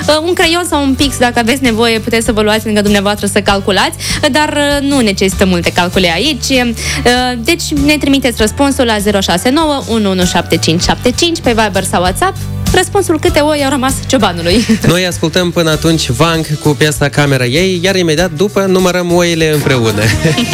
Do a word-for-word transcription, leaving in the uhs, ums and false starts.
Un creion sau un pix, dacă aveți nevoie, puteți să vă luați lângă dumneavoastră să calculați, dar nu necesită multe calcule aici. Deci ne trimiteți răspunsul la zero șase nouă unu unu șapte cinci șapte cinci pe Viber sau WhatsApp. Răspunsul câte oi au rămas ciobanului. Noi ascultăm până atunci Vang cu piesa Camera ei, iar imediat după numărăm oile împreună.